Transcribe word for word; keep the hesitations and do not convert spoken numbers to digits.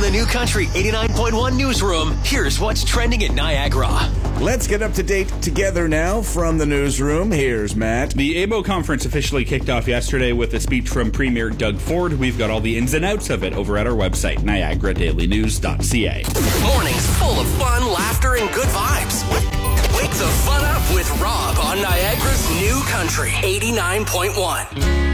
the New Country eighty-nine point one newsroom, here's what's trending in Niagara. Let's get up to date together now from the newsroom. Here's Matt. The A B O conference officially kicked off yesterday with a speech from Premier Doug Ford. We've got all the ins and outs of it over at our website, niagara daily news dot c a. Mornings full of fun, laughter, and good vibes. Wake the fun up with Rob on Niagara's New Country eighty-nine point one.